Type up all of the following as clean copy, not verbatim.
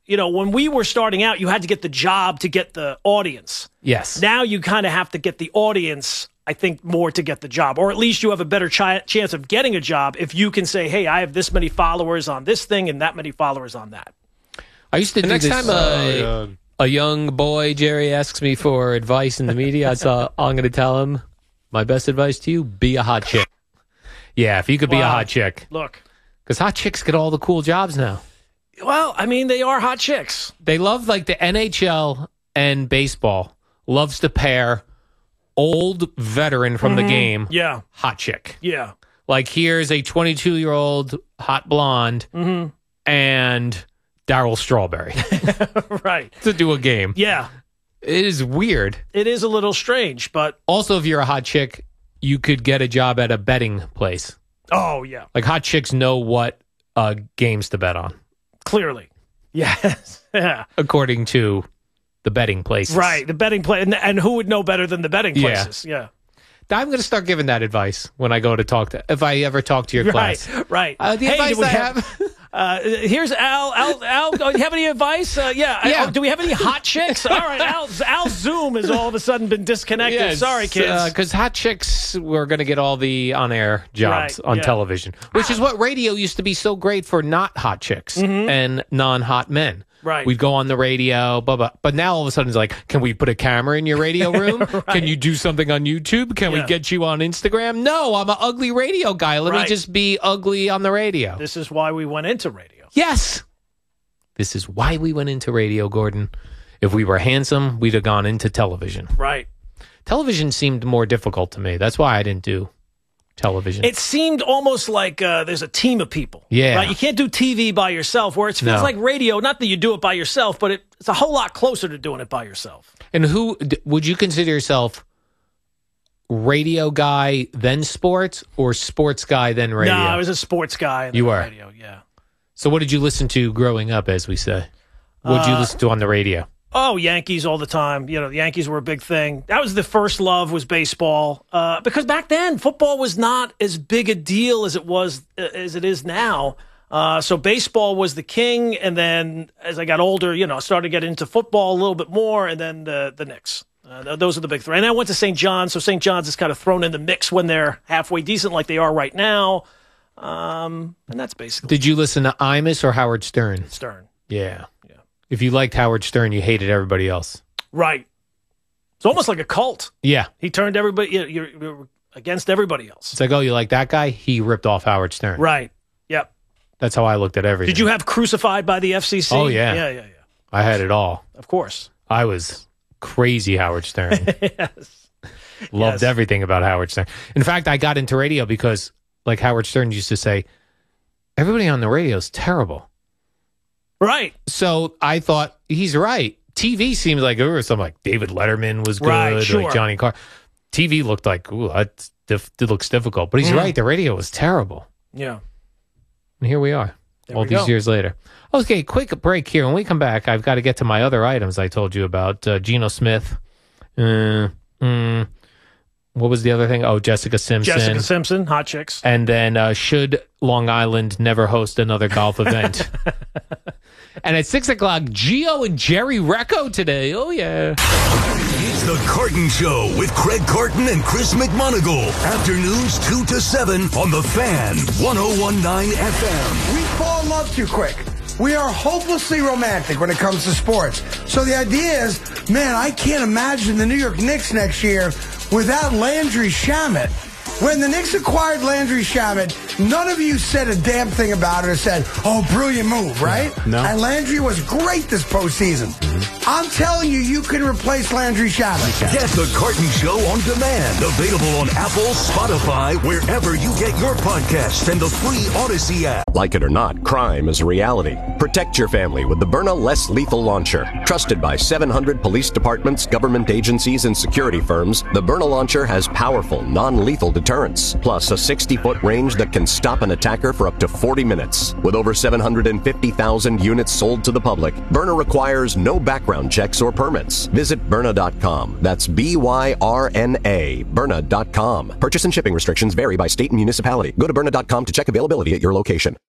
when we were starting out, you had to get the job to get the audience. Yes. Now you kind of have to get the audience, I think, more to get the job. Or at least you have a better chance of getting a job if you can say, hey, I have this many followers on this thing and that many followers on that. I used to do next this. time A young boy, Jerry, asks me for advice in the media. I'm going to tell him, my best advice to you, be a hot chick. Yeah, if you could be a hot chick. Look. Because hot chicks get all the cool jobs now. Well, I mean, they are hot chicks. They love, like, the NHL and baseball loves to pair old veteran from the game, Yeah. hot chick. Yeah. Like, here's a 22-year-old hot blonde and Darryl Strawberry Right. to do a game. Yeah. It is weird. It is a little strange, but... Also, if you're a hot chick, you could get a job at a betting place. Oh, yeah. Like, hot chicks know what games to bet on, Clearly. Yes. Yeah. according to the betting places. Right. The betting place. And who would know better than the betting places? Yeah. I'm going to start giving that advice when I go to talk to, if I ever talk to your class. Right. The advice do we I have. Here's Al. Al, do you have any advice? Yeah. Do we have any hot chicks? All right. Al's Zoom has all of a sudden been disconnected. Yes, Sorry, kids. Because hot chicks were going to get all the on-air jobs on television, which is what radio used to be so great for not hot chicks and non-hot men. Right. We'd go on the radio, blah, blah. But now all of a sudden it's like, can we put a camera in your radio room? Right. Can you do something on YouTube? Can we get you on Instagram? No, I'm an ugly radio guy. Let me just be ugly on the radio. This is why we went into radio. Yes. This is why we went into radio, Gordon. If we were handsome, we'd have gone into television. Right. Television seemed more difficult to me. That's why I didn't do television. It seemed almost like there's a team of people. Yeah. Right? You can't do TV by yourself, where it feels like radio, not that you do it by yourself, but it's a whole lot closer to doing it by yourself. And who would you consider yourself, radio guy then sports or sports guy then radio? No, I was a sports guy. And You then were? Radio, yeah. So what did you listen to growing up, as we say? What did you listen to on the radio? Oh, Yankees all the time. The Yankees were a big thing. That was the first love, was baseball. Because back then, football was not as big a deal as it is now. So baseball was the king, and then as I got older, I started to get into football a little bit more, and then the Knicks. Those are the big three. And I went to St. John's, so St. John's is kind of thrown in the mix when they're halfway decent, like they are right now. And that's basically Did you listen to Imus or Howard Stern? Stern. Yeah. If you liked Howard Stern, you hated everybody else. Right. It's almost like a cult. Yeah. He turned everybody you're against everybody else. It's like, oh, you like that guy? He ripped off Howard Stern. Right. Yep. That's how I looked at everything. Did you have Crucified by the FCC? Oh, yeah. Yeah. I had it all. Of course. I was crazy Howard Stern. Yes. Loved everything about Howard Stern. In fact, I got into radio because, like Howard Stern used to say, everybody on the radio is terrible. Right. So I thought, he's right. TV seems like, something like David Letterman was good, Right, sure. like Johnny Carr. TV looked like, that looks difficult. But he's right. The radio was terrible. Yeah. And here we are, all these years later. Okay, quick break here. When we come back, I've got to get to my other items I told you about. Geno Smith. What was the other thing? Oh, Jessica Simpson. Jessica Simpson, hot chicks. And then should Long Island never host another golf event? And at 6 o'clock, Gio and Jerry Recco today. Oh, yeah. It's the Carton Show with Craig Carton and Chris McMonagle. Afternoons 2 to 7 on The Fan, 101.9 FM. We fall in love too quick. We are hopelessly romantic when it comes to sports. So the idea is, man, I can't imagine the New York Knicks next year without Landry Shamet. When the Knicks acquired Landry Shamet, none of you said a damn thing about it or said, oh, brilliant move, right? No. And Landry was great this postseason. I'm telling you, you can replace Landry Shamet. Get the Carton Show on demand. Available on Apple, Spotify, wherever you get your podcasts, and the free Odyssey app. Like it or not, crime is a reality. Protect your family with the Byrna Less Lethal Launcher. Trusted by 700 police departments, government agencies, and security firms, the Byrna Launcher has powerful, non-lethal deterrence, plus a 60-foot range that can stop an attacker for up to 40 minutes. With over 750,000 units sold to the public, Byrna requires no background checks or permits. Visit Byrna.com. That's B-Y-R-N-A, Byrna.com. Purchase and shipping restrictions vary by state and municipality. Go to Byrna.com to check availability at your location.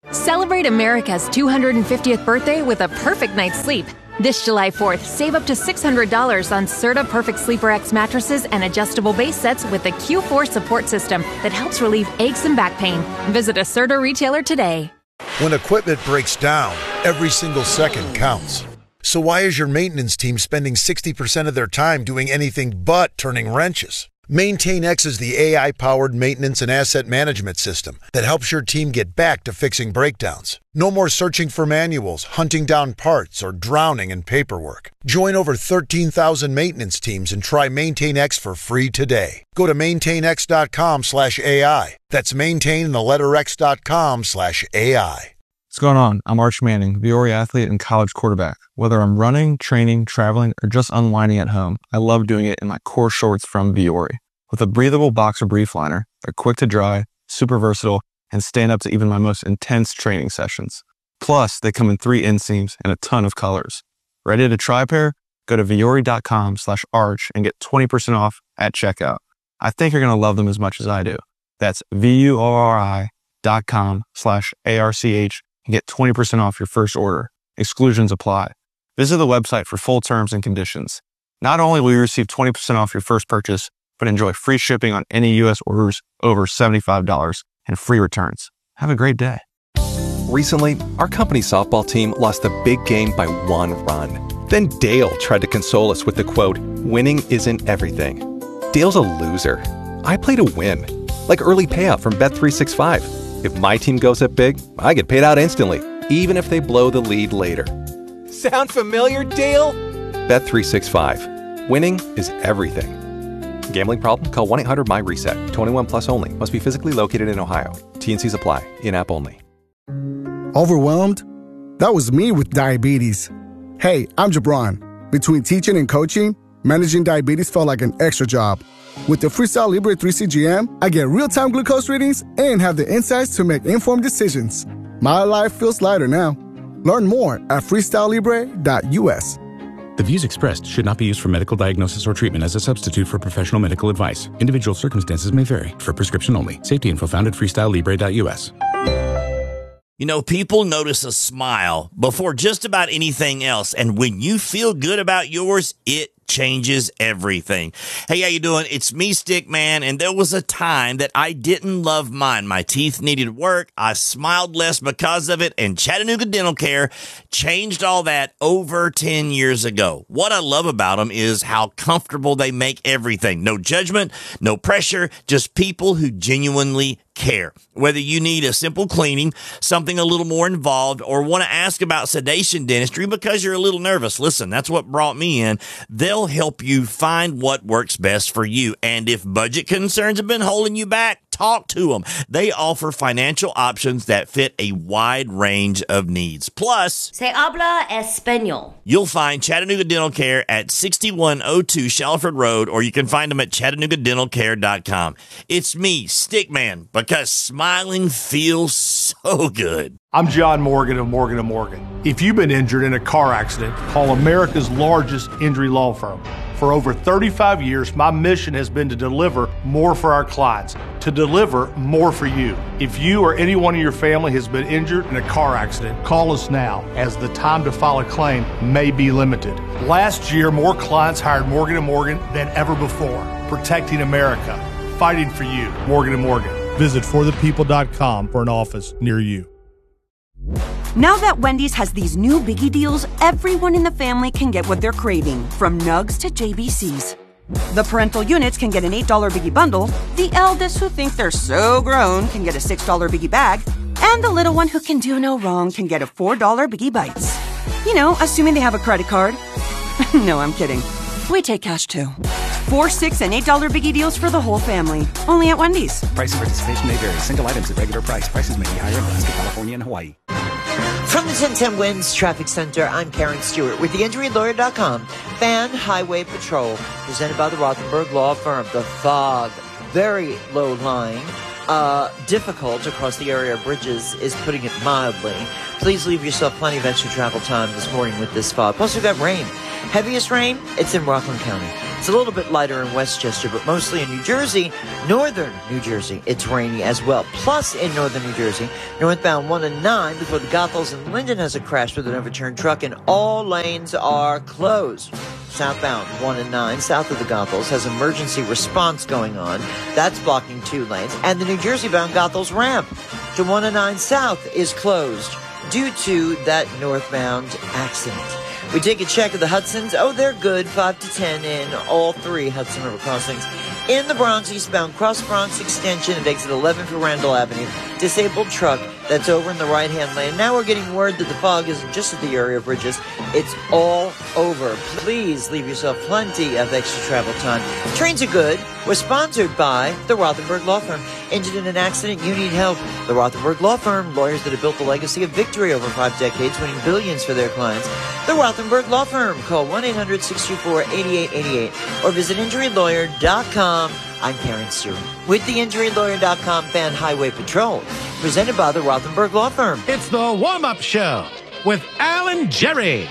Celebrate America's 250th birthday with a perfect night's sleep. This July 4th, save up to $600 on Serta Perfect Sleeper X mattresses and adjustable base sets with the Q4 support system that helps relieve aches and back pain. Visit a Serta retailer today. When equipment breaks down, every single second counts. So why is your maintenance team spending 60% of their time doing anything but turning wrenches? MaintainX is the AI-powered maintenance and asset management system that helps your team get back to fixing breakdowns. No more searching for manuals, hunting down parts, or drowning in paperwork. Join over 13,000 maintenance teams and try MaintainX for free today. Go to maintainx.com/AI. That's maintain and the letter x.com/AI. What's going on? I'm Arch Manning, Viore athlete and college quarterback. Whether I'm running, training, traveling, or just unwinding at home, I love doing it in my core shorts from Viore. With a breathable boxer brief liner, they're quick to dry, super versatile, and stand up to even my most intense training sessions. Plus, they come in 3 inseams and a ton of colors. Ready to try a pair? Go to viore.com/arch and get 20% off at checkout. I think you're going to love them as much as I do. That's VUORI.com/ARCH and get 20% off your first order. Exclusions apply. Visit the website for full terms and conditions. Not only will you receive 20% off your first purchase, but enjoy free shipping on any U.S. orders over $75 and free returns. Have a great day. Recently, our company's softball team lost a big game by 1 run. Then Dale tried to console us with the quote, "Winning isn't everything." Dale's a loser. I play to win, like early payout from Bet365. If my team goes up big, I get paid out instantly, even if they blow the lead later. Sound familiar, Dale? Bet365. Winning is everything. Gambling problem? Call 1-800-MY-RESET. 21 plus only. Must be physically located in Ohio. T&Cs apply. In-app only. Overwhelmed? That was me with diabetes. Hey, I'm Jabron. Between teaching and coaching, managing diabetes felt like an extra job. With the Freestyle Libre 3 CGM, I get real-time glucose readings and have the insights to make informed decisions. My life feels lighter now. Learn more at freestylelibre.us. The views expressed should not be used for medical diagnosis or treatment as a substitute for professional medical advice. Individual circumstances may vary. For prescription only. Safety info found at freestylelibre.us. You know, people notice a smile before just about anything else. And when you feel good about yours, it changes everything. Hey, how you doing? It's me, Stickman, and there was a time that I didn't love mine. My teeth needed work. I smiled less because of it, and Chattanooga Dental Care changed all that over 10 years ago. What I love about them is how comfortable they make everything. No judgment, no pressure, just people who genuinely care. Whether you need a simple cleaning, something a little more involved, or want to ask about sedation dentistry because you're a little nervous, listen, that's what brought me in. They'll help you find what works best for you. And if budget concerns have been holding you back, talk to them. They offer financial options that fit a wide range of needs. Plus, se habla español. You'll find Chattanooga Dental Care at 6102 Shalford Road, or you can find them at ChattanoogaDentalCare.com. It's me, Stickman, because smiling feels so good. I'm John Morgan of Morgan & Morgan. If you've been injured in a car accident, call America's largest injury law firm. For over 35 years, my mission has been to deliver more for our clients, to deliver more for you. If you or anyone in your family has been injured in a car accident, call us now, as the time to file a claim may be limited. Last year, more clients hired Morgan & Morgan than ever before, protecting America, fighting for you. Morgan & Morgan. Visit forthepeople.com for an office near you. Now that Wendy's has these new biggie deals, everyone in the family can get what they're craving, from nugs to JBCs. The parental units can get an $8 biggie bundle, the eldest who think they're so grown can get a $6 biggie bag, and the little one who can do no wrong can get a $4 biggie bites. You know, assuming they have a credit card. No, I'm kidding. We take cash too. 4, 6, and $8 biggie deals for the whole family. Only at Wendy's. Price and participation may vary. Single items at regular price. Prices may be higher in Alaska, California, and Hawaii. From the 1010 Winds Traffic Center, I'm Karen Stewart with theinjurylawyer.com. Fan Highway Patrol, presented by the Rothenberg Law Firm. The fog, very low lying, difficult across the area of bridges, is putting it mildly. Please leave yourself plenty of extra travel time this morning with this fog. Plus, we've got rain. Heaviest rain, it's in Rockland County. It's a little bit lighter in Westchester, but mostly in New Jersey, northern New Jersey, it's rainy as well. Plus, in northern New Jersey, northbound 1 and 9 before the Goethals and Linden has a crash with an overturned truck, and all lanes are closed. Southbound 1 and 9, south of the Goethals, has emergency response going on. That's blocking 2 lanes. And the New Jersey-bound Goethals ramp to 1 and 9 south is closed due to that northbound accident. We take a check of the Hudsons. Oh, they're good. 5 to 10 in all 3 Hudson River crossings. In the Bronx, eastbound Cross Bronx extension at exit 11 for Randall Avenue. Disabled truck that's over in the right-hand lane. Now we're getting word that the fog isn't just at the area bridges. It's all over. Please leave yourself plenty of extra travel time. Trains are good. We're sponsored by the Rothenberg Law Firm. Injured in an accident, you need help. The Rothenberg Law Firm, lawyers that have built a legacy of victory over 5 decades, winning billions for their clients. The Rothenberg Law Firm. Call 1-800-624-8888 or visit injurylawyer.com. I'm Karen Stewart with the injurylawyer.com Fan Highway Patrol, presented by the Rothenberg Law Firm. It's the warm-up show with Alan Jerry.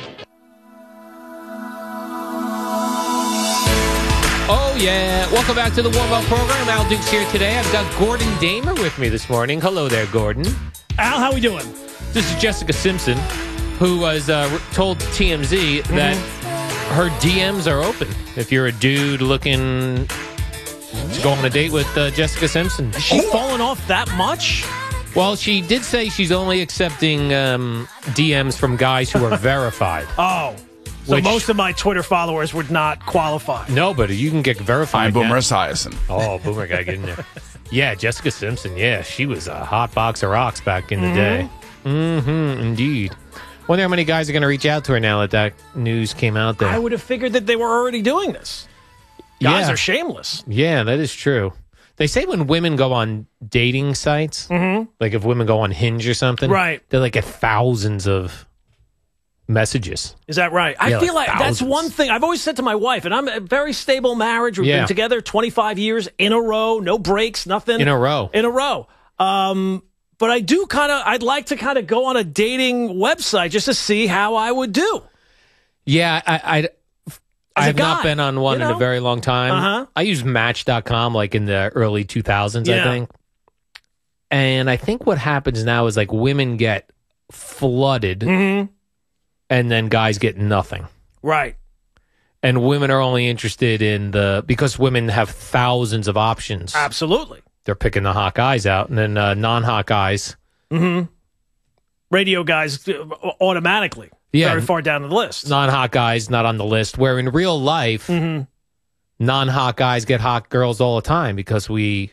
Oh, yeah. Welcome back to the warm-up program. Al Dukes here today. I've got Gordon Damer with me this morning. Hello there, Gordon. Al, how we doing? This is Jessica Simpson, who was told TMZ that her DMs are open. If you're a dude looking to go on a date with Jessica Simpson. Is she fallen off that much? Well, she did say she's only accepting DMs from guys who are verified. Oh. So most of my Twitter followers would not qualify. No, but you can get verified. I'm Boomer Esiason. Oh, Boomer got to get in there. Yeah, Jessica Simpson. Yeah, she was a hot box of rocks back in the day. Mm-hmm, indeed. Wonder how many guys are going to reach out to her now that news came out there. I would have figured that they were already doing this. Guys are shameless. Yeah, that is true. They say when women go on dating sites, like if women go on Hinge or something, right, they like get thousands of messages. Is that right? Yeah, I feel like thousands. that's one thing I've always said to my wife, and I'm a very stable marriage. We've been together 25 years in a row, no breaks, nothing. In a row. But I do I'd like to kind of go on a dating website just to see how I would do. Yeah, I've not been on one in a very long time. I used Match.com like in the early 2000s, I think. And I think what happens now is like women get flooded and then guys get nothing. Right. And women are only interested in because women have thousands of options. Absolutely. They're picking the hot guys out, and then non-hot guys. Radio guys automatically. Very far down the list. Non-hot guys not on the list, where in real life, non-hot guys get hot girls all the time because we're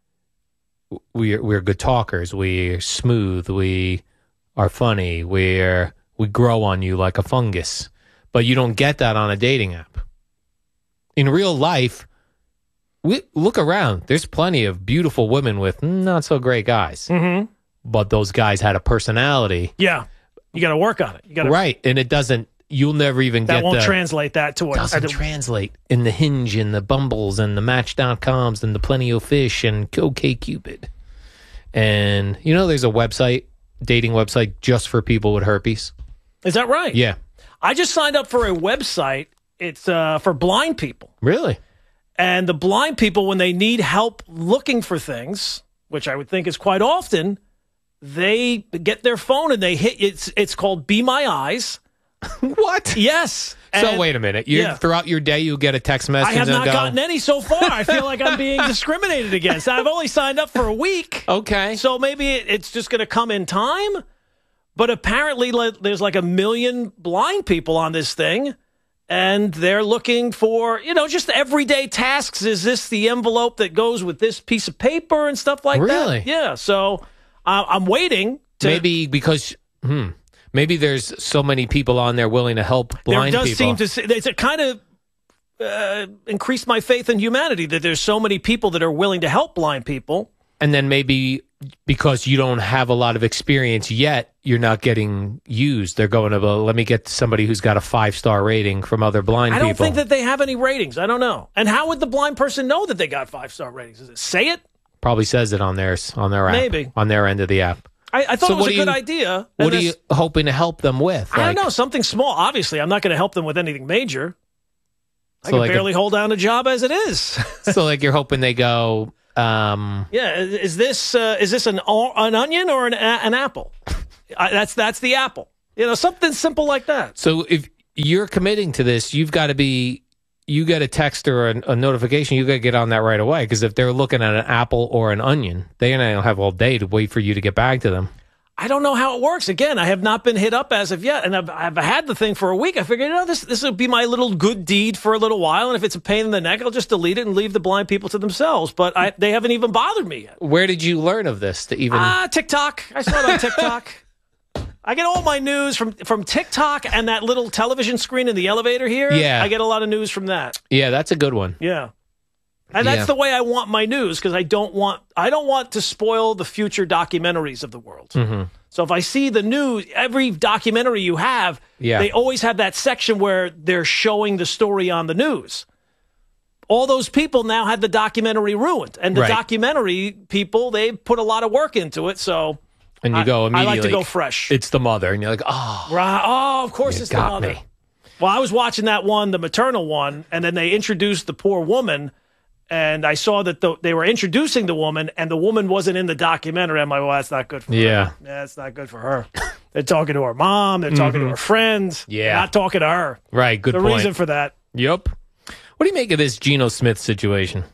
good talkers. We're smooth. We are funny. We grow on you like a fungus. But you don't get that on a dating app. In real life, look around. There's plenty of beautiful women with not so great guys. But those guys had a personality. Yeah. You got to work on it. Right. And it doesn't, you'll never even get that. Won't translate that to what doesn't translate in the Hinge and the Bumbles and the Match.coms and the Plenty of Fish and OkCupid. And there's a dating website just for people with herpes. Is that right? Yeah. I just signed up for a website. It's for blind people. Really? And the blind people, when they need help looking for things, which I would think is quite often, they get their phone and they hit it's called Be My Eyes. What? Yes. So wait a minute. Throughout your day, you get a text message. I have not gotten any so far. I feel like I'm being discriminated against. I've only signed up for a week. Okay. So maybe it's just going to come in time. But apparently there's like 1 million blind people on this thing. And they're looking for, just everyday tasks. Is this the envelope that goes with this piece of paper and stuff like that? Really? Yeah. So I'm waiting to... Maybe because... Maybe there's so many people on there willing to help blind people. There does seem to... It's a kind of increased my faith in humanity that there's so many people that are willing to help blind people. And then maybe because you don't have a lot of experience yet, you're not getting used. They're going to, let me get somebody who's got a 5-star rating from other blind people. I don't think that they have any ratings. I don't know. And how would the blind person know that they got 5-star ratings? Does it say it? Probably says it on their app. Maybe. On their end of the app. I thought it was a good idea. What are you hoping to help them with? I don't know. Something small. Obviously, I'm not going to help them with anything major. I can barely hold down a job as it is. So like you're hoping they go. Yeah, is this an onion or an apple? That's the apple. Something simple like that. So if you're committing to this, you got a text or a notification. You got to get on that right away, because if they're looking at an apple or an onion, they're going to have all day to wait for you to get back to them. I don't know how it works. Again, I have not been hit up as of yet, and I've had the thing for a week. I figured, this will be my little good deed for a little while, and if it's a pain in the neck, I'll just delete it and leave the blind people to themselves. But they haven't even bothered me yet. Where did you learn of this? TikTok. I saw it on TikTok. I get all my news from TikTok and that little television screen in the elevator here. Yeah. I get a lot of news from that. Yeah, that's a good one. Yeah. And that's the way I want my news, because I don't want to spoil the future documentaries of the world. Mm-hmm. So if I see the news, every documentary you have, they always have that section where they're showing the story on the news. All those people now had the documentary ruined. And the documentary people, they put a lot of work into it, so... And you go immediately. I like to go fresh. It's the mother, and you're like, oh. Right. Oh, of course it's the mother. Me. Well, I was watching that one, the maternal one, and then they introduced the poor woman, and I saw that they were introducing the woman, and the woman wasn't in the documentary. I'm like, well, that's not good for her. Yeah, that's not good for her. They're talking to her mom. They're talking to her friends. Yeah. They're not talking to her. Right, good point. The reason for that. Yep. What do you make of this Geno Smith situation?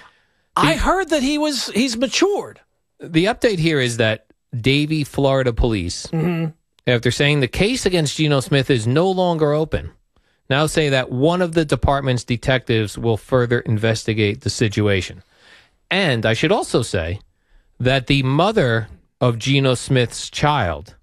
I heard that he's matured. The update here is that Davie, Florida police, after saying the case against Geno Smith is no longer open, now say that one of the department's detectives will further investigate the situation. And I should also say that the mother of Geno Smith's child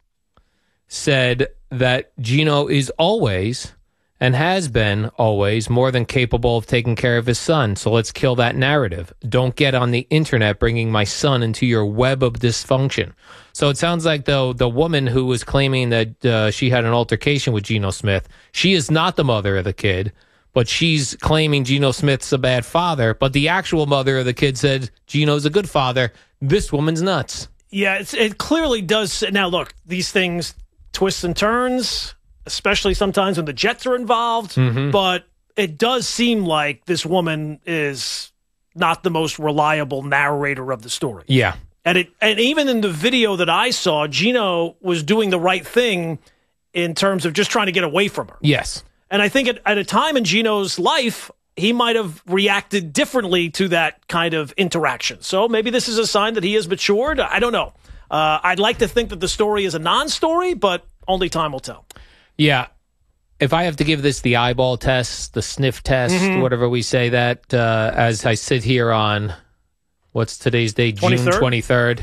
said that Geno is always and has been always more than capable of taking care of his son. So let's kill that narrative. Don't get on the internet bringing my son into your web of dysfunction. So it sounds like, though, the woman who was claiming that she had an altercation with Geno Smith, she is not the mother of the kid, but she's claiming Geno Smith's a bad father. But the actual mother of the kid said Geno's a good father. This woman's nuts. Yeah, it clearly does. Now, look, these things, twists and turns, especially sometimes when the Jets are involved. But it does seem like this woman is not the most reliable narrator of the story. Yeah. And even in the video that I saw, Geno was doing the right thing in terms of just trying to get away from her. Yes. And I think at a time in Geno's life, he might have reacted differently to that kind of interaction. So maybe this is a sign that he has matured. I don't know. I'd like to think that the story is a non-story, but only time will tell. Yeah. If I have to give this the eyeball test, the sniff test, whatever we say that, as I sit here on, what's today's date? 23rd? June 23rd.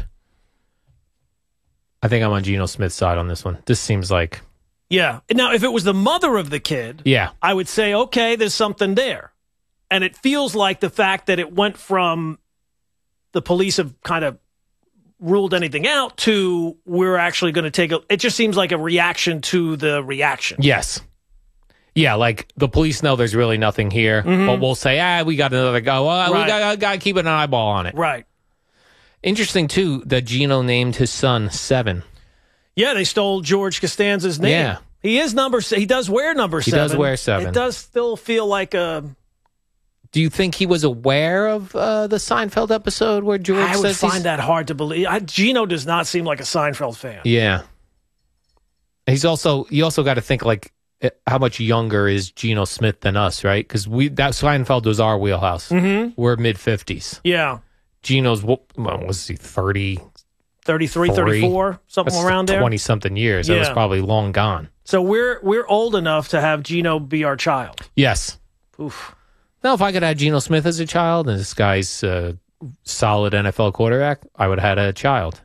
I think I'm on Geno Smith's side on this one. This seems like... Yeah. Now, if it was the mother of the kid, I would say, okay, there's something there. And it feels like the fact that it went from the police have kind of ruled anything out to we're actually going to take it just seems like a reaction to the reaction. Yes. Yeah, like the police know there's really nothing here, but we'll say, we got another go. We got to keep an eyeball on it. Right. Interesting, too, that Geno named his son 7. Yeah, they stole George Costanza's name. Yeah. He is he does wear number 7. He does wear 7. It does still feel like a... Do you think he was aware of the Seinfeld episode where George says I would find that hard to believe. Geno does not seem like a Seinfeld fan. Yeah. You also got to think, like, how much younger is Geno Smith than us, right? Because that Seinfeld was our wheelhouse. We're mid-50s. Yeah. Geno's, was he 30? 33, 34, something around there. 20-something years. That was probably long gone. So we're old enough to have Geno be our child. Yes. Oof. Now, if I could have Geno Smith as a child and this guy's solid NFL quarterback, I would have had a child.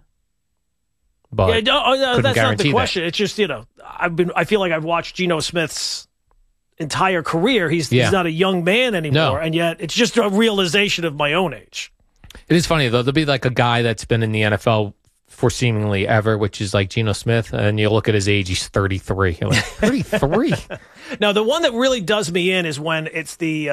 But that's not the question. It's just, I feel like I've watched Geno Smith's entire career. He's not a young man anymore, and yet it's just a realization of my own age. It is funny, though. There'll be like a guy that's been in the NFL for seemingly ever, which is like Geno Smith, and you look at his age, he's 33. You're like, 33? Now, the one that really does me in is when it's the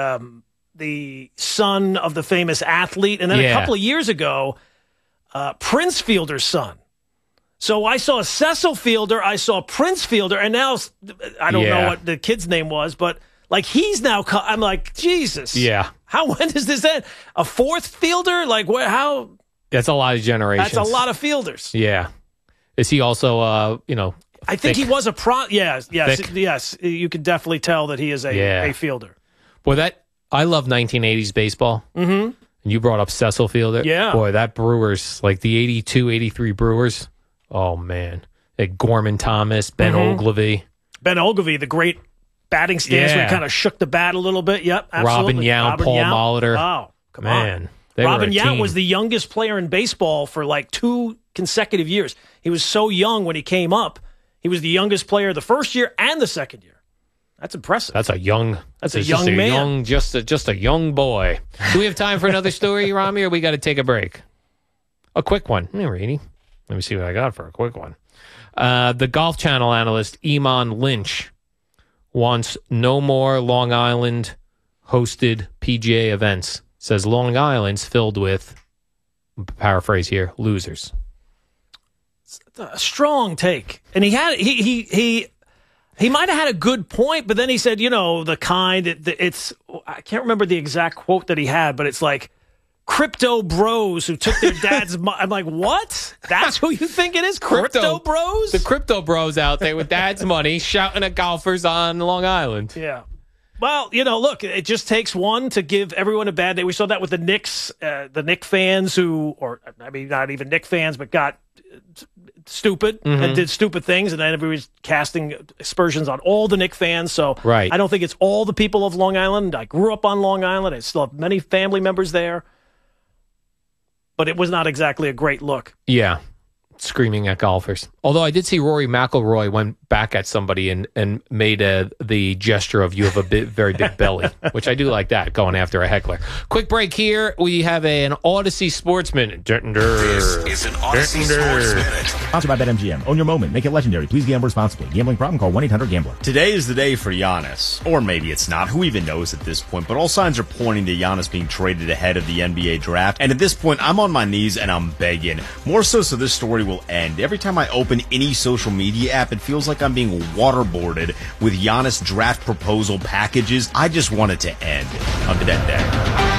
son of the famous athlete, and then a couple of years ago, Prince Fielder's son. So I saw Cecil Fielder, I saw Prince Fielder, and now I don't know what the kid's name was, but Like, he's now, I'm like, Jesus. Yeah. When does this end? A fourth fielder? Like, how? That's a lot of generations. That's a lot of fielders. Yeah. Is he also, I think he was a yes. You could definitely tell that he is a fielder. Boy, I love 1980s baseball. Mm-hmm. And you brought up Cecil Fielder. Yeah. Boy, that Brewers, like the 82, 83 Brewers. Oh, man. Like Gorman Thomas, Ben Ogilvy. Ben Ogilvy, the great batting stance where he kind of shook the bat a little bit. Yep, absolutely. Robin Yount, Paul Molitor. Oh, come on. Robin Yount was the youngest player in baseball for like 2 consecutive years. He was so young when he came up. He was the youngest player the first year and the second year. That's impressive. That's a young man. Just a young boy. Do we have time for another story, Rami, or we got to take a break? A quick one. Hey, Rainey. Let me see what I got for a quick one. The Golf Channel analyst Eamon Lynch wants no more Long Island hosted PGA events. Says Long Island's filled with, paraphrase here, losers. It's a strong take. And he might have had a good point, but then he said, I can't remember the exact quote that he had, but it's like crypto bros who took their dad's money. I'm like, what? That's who you think it is? Crypto bros? The crypto bros out there with dad's money shouting at golfers on Long Island. Yeah. Well, look, it just takes one to give everyone a bad day. We saw that with the Knicks, the Knicks fans not even Knicks fans, but got stupid and did stupid things, and then everybody's casting aspersions on all the Knicks fans. So right. I don't think it's all the people of Long Island. I grew up on Long Island. I still have many family members there. But it was not exactly a great look. Yeah, screaming at golfers. Although I did see Rory McIlroy went back at somebody and made the gesture of you have a very big belly, which I do like that, going after a heckler. Quick break here. We have an Odyssey Sports Minute. This is an Odyssey Sports Minute. Sponsored by BetMGM. Own your moment. Make it legendary. Please gamble responsibly. Gambling problem? Call 1-800-GAMBLER. Today is the day for Giannis. Or maybe it's not. Who even knows at this point? But all signs are pointing to Giannis being traded ahead of the NBA draft. And at this point, I'm on my knees and I'm begging. More so this story will end. Every time I open any social media app, it feels like I'm being waterboarded with Giannis draft proposal packages. I just want it to end on that day.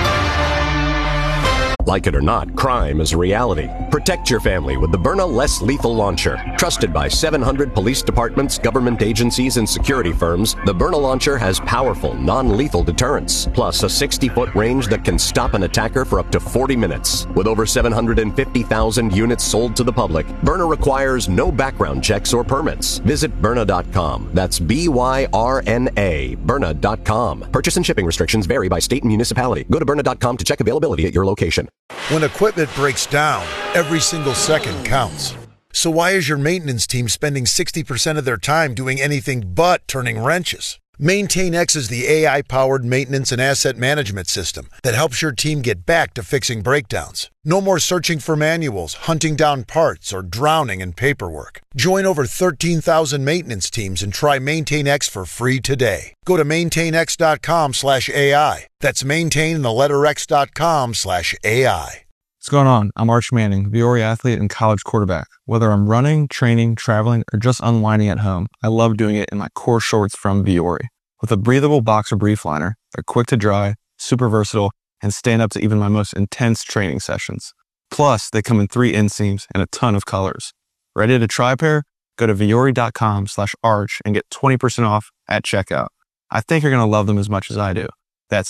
Like it or not, crime is a reality. Protect your family with the Byrna Less Lethal Launcher. Trusted by 700 police departments, government agencies, and security firms, the Byrna Launcher has powerful, non-lethal deterrence, plus a 60-foot range that can stop an attacker for up to 40 minutes. With over 750,000 units sold to the public, Byrna requires no background checks or permits. Visit Byrna.com. That's B-Y-R-N-A, Byrna.com. Purchase and shipping restrictions vary by state and municipality. Go to Byrna.com to check availability at your location. When equipment breaks down, every single second counts. So why is your maintenance team spending 60% of their time doing anything but turning wrenches? MaintainX is the AI-powered maintenance and asset management system that helps your team get back to fixing breakdowns. No more searching for manuals, hunting down parts, or drowning in paperwork. Join over 13,000 maintenance teams and try MaintainX for free today. Go to maintainx.com/AI. That's maintain.x.com/AI. What's going on? I'm Arch Manning, Viore athlete and college quarterback. Whether I'm running, training, traveling, or just unwinding at home, I love doing it in my core shorts from Viore. With a breathable boxer brief liner, they're quick to dry, super versatile, and stand up to even my most intense training sessions. Plus, they come in 3 inseams and a ton of colors. Ready to try a pair? Go to viore.com/arch and get 20% off at checkout. I think you're going to love them as much as I do. That's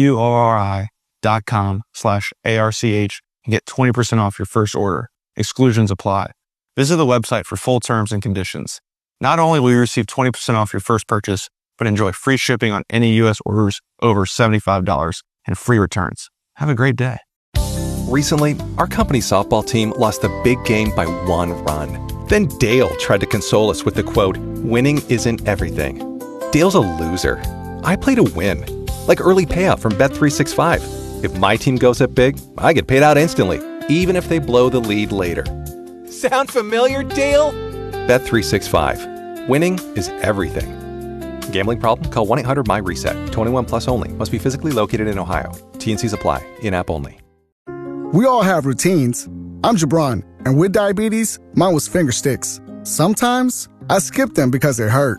VUORI.com/ARCH and get 20% off your first order. Exclusions apply. Visit the website for full terms and conditions. Not only will you receive 20% off your first purchase, but enjoy free shipping on any U.S. orders over $75 and free returns. Have a great day. Recently, our company softball team lost a big game by 1 run. Then Dale tried to console us with the quote, "Winning isn't everything." Dale's a loser. I play to win. Like early payout from Bet365. If my team goes up big, I get paid out instantly, even if they blow the lead later. Sound familiar, Dale? Bet365. Winning is everything. Gambling problem? Call 1-800-MY-RESET. 21 plus only. Must be physically located in Ohio. T&Cs apply. In-app only. We all have routines. I'm Jabron, and with diabetes, mine was finger sticks. Sometimes I skip them because they hurt.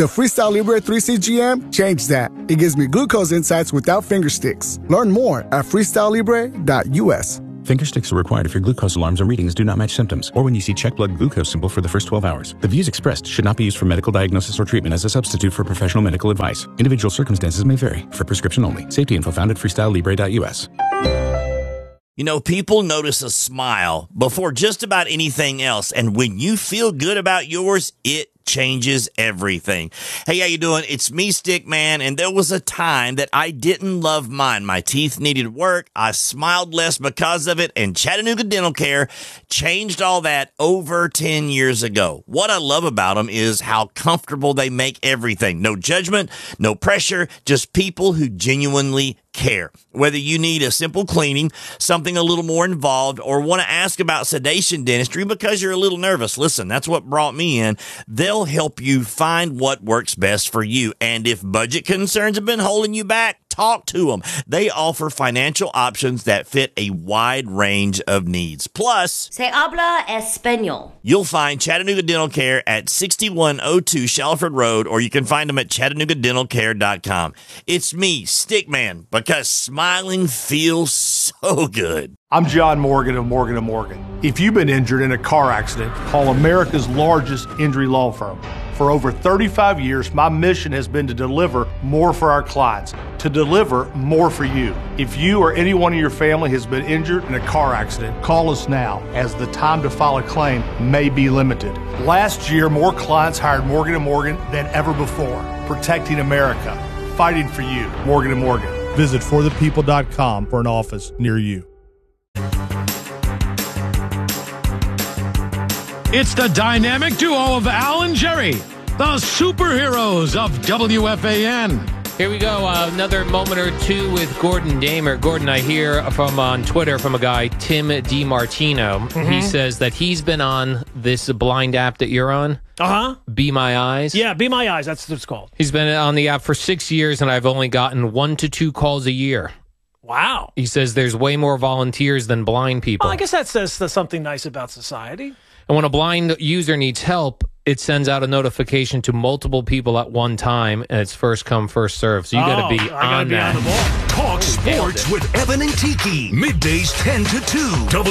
The Freestyle Libre 3C GM changed that. It gives me glucose insights without finger sticks. Learn more at freestylelibre.us. Finger sticks are required if your glucose alarms or readings do not match symptoms, or when you see check blood glucose symbol for the first 12 hours. The views expressed should not be used for medical diagnosis or treatment as a substitute for professional medical advice. Individual circumstances may vary. For prescription only. Safety info found at freestylelibre.us. You know, people notice a smile before just about anything else, and when you feel good about yours, it changes everything. Hey, how you doing? It's me, Stickman, and there was a time that I didn't love mine. My teeth needed work. I smiled less because of it, and Chattanooga Dental Care changed all that over 10 years ago. What I love about them is how comfortable they make everything. No judgment, no pressure, just people who genuinely care. Whether you need a simple cleaning, something a little more involved, or want to ask about sedation dentistry because you're a little nervous, listen, that's what brought me in. They'll help you find what works best for you. And if budget concerns have been holding you back, talk to them. They offer financial options that fit a wide range of needs. Plus, Se habla español. You'll find Chattanooga Dental Care at 6102 Shalford Road, or you can find them at ChattanoogaDentalCare.com. It's me, Stickman, because smiling feels so good. I'm John Morgan of Morgan & Morgan. If you've been injured in a car accident, call America's largest injury law firm. For over 35 years, my mission has been to deliver more for our clients, to deliver more for you. If you or anyone in your family has been injured in a car accident, call us now, as the time to file a claim may be limited. Last year, more clients hired Morgan & Morgan than ever before, protecting America, fighting for you. Morgan & Morgan. Visit forthepeople.com for an office near you. It's the dynamic duo of Al and Jerry, the superheroes of WFAN. Here we go. Another moment or two with Gordon Damer. Gordon, I hear from on Twitter from a guy, Tim DiMartino. He says that he's been on this blind app that you're on. Be My Eyes. Yeah, Be My Eyes. That's what it's called. He's been on the app for 6 years, and I've only gotten 1 to 2 calls a year. Wow. He says there's way more volunteers than blind people. Well, I guess that says something nice about society. And when a blind user needs help, it sends out a notification to multiple people at one time, and it's first come, first serve. So you got to be on that. On the ball. Talk sports with Evan and Tiki. Middays 10 to 2.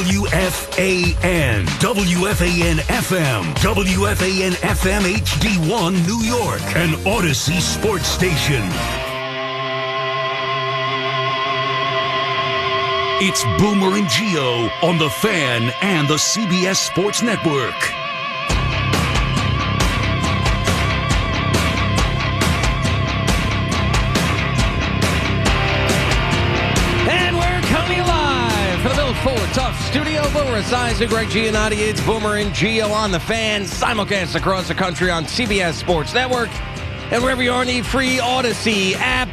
WFAN. WFAN FM. WFAN FM HD1 New York. An Odyssey sports station. It's Boomer and Geo on The Fan and the CBS Sports Network. And we're coming live from the Bill Fuller Tough Studio. Boomer Esiason, Greg Giannotti. It's Boomer and Geo on The Fan, simulcast across the country on CBS Sports Network and wherever you are in the free Odyssey app.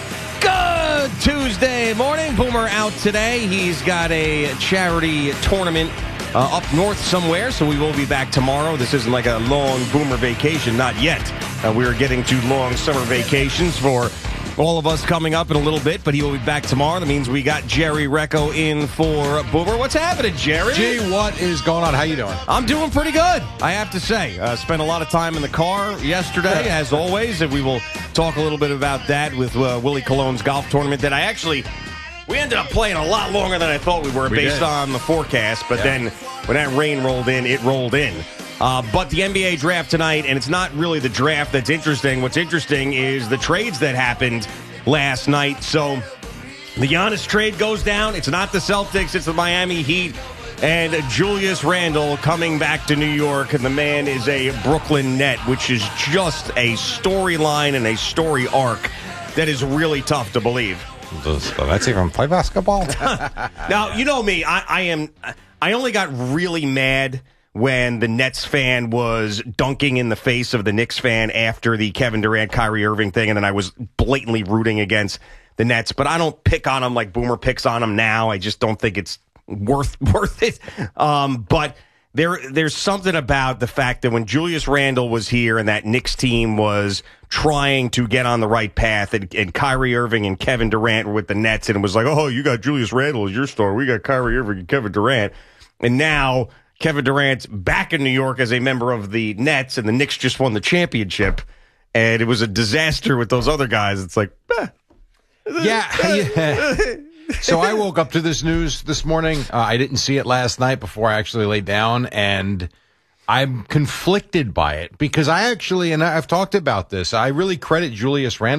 Good Tuesday morning. Boomer out today. He's got a charity tournament up north somewhere, so we will be back tomorrow. This isn't like a long Boomer vacation, not yet. We're getting to long summer vacations for all of us coming up in a little bit, but he will be back tomorrow. That means we got Jerry Recco in for Boomer. What's happening, Jerry? Gee, what is going on? How you doing? I'm doing pretty good, I have to say. Spent a lot of time in the car yesterday, as always, and we will talk a little bit about that with Willie Cologne's golf tournament that we ended up playing a lot longer than I thought we were based on the forecast, but then when that rain rolled in, it rolled in. But the NBA draft tonight, and it's not really the draft that's interesting. What's interesting is the trades that happened last night. So the Giannis trade goes down. It's not the Celtics, it's the Miami Heat. And Julius Randle coming back to New York, and the man is a Brooklyn Net, which is just a storyline and a story arc that is really tough to believe. Does the Nets even play basketball? Now, you know me. I only got really mad when the Nets fan was dunking in the face of the Knicks fan after the Kevin Durant, Kyrie Irving thing, and then I was blatantly rooting against the Nets. But I don't pick on them like Boomer picks on them now. I just don't think it's worth it. But there's something about the fact that when Julius Randle was here and that Knicks team was trying to get on the right path, and Kyrie Irving and Kevin Durant were with the Nets, and it was like, oh, you got Julius Randle as your star. We got Kyrie Irving and Kevin Durant. And now Kevin Durant's back in New York as a member of the Nets, and the Knicks just won the championship. and it was a disaster with those other guys. It's like, Yeah. So I woke up to this news this morning. I didn't see it last night before I actually laid down, and I'm conflicted by it because and I've talked about this, I really credit Julius Randle